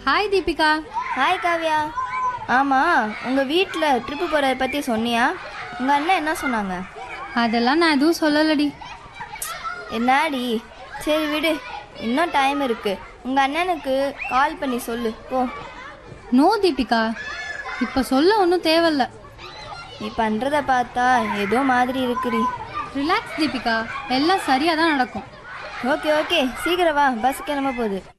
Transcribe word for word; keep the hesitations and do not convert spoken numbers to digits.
Hi Deepika. Hi Kavya. ஆமாம், உங்கள் வீட்டில் ட்ரிப்பு போகிறத பற்றி சொன்னியா? உங்கள் அண்ணன் என்ன சொன்னாங்க? அதெல்லாம் நான் எதுவும் சொல்லலடி. என்னாடி? சரி விடு, இன்னும் டைம் இருக்குது. உங்கள் அண்ணனுக்கு கால் பண்ணி சொல்லு போ. நோ தீபிகா, இப்போ சொல்ல ஒன்றும் தேவையில்ல. நீ பண்ணுறத பார்த்தா ஏதோ மாதிரி இருக்குடி. ரிலாக்ஸ் தீபிகா, எல்லாம் சரியாக தான் நடக்கும். ஓகே ஓகே, சீக்கிரம் வா, பஸ் கிளம்ப போகுது.